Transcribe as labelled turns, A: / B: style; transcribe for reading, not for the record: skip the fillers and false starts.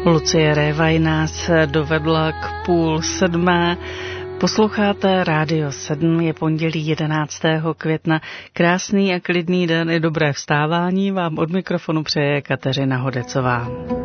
A: Lucie Révaj nás dovedla k 6:30. Posloucháte Rádio 7, je pondělí 11. května. Krásný a klidný den i dobré vstávání vám od mikrofonu přeje Kateřina Hodecová.